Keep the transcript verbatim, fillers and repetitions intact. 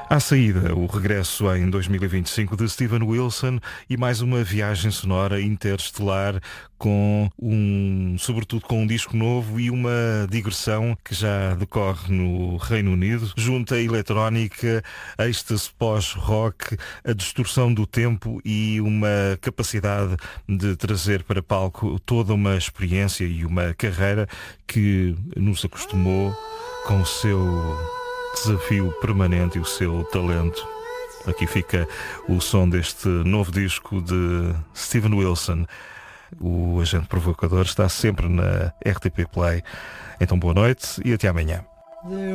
À saída, o regresso em dois mil e vinte e cinco de Steven Wilson e mais uma viagem sonora interestelar com um, sobretudo com um disco novo e uma digressão que já decorre no Reino Unido, junta a eletrónica, êxtase pós-rock, a distorção do tempo e uma capacidade de trazer para palco toda uma experiência e uma carreira que nos acostumou com o seu desafio permanente e o seu talento. Aqui fica o som deste novo disco de Steven Wilson. O Agente Provocador está sempre na R T P Play. Então boa noite e até amanhã.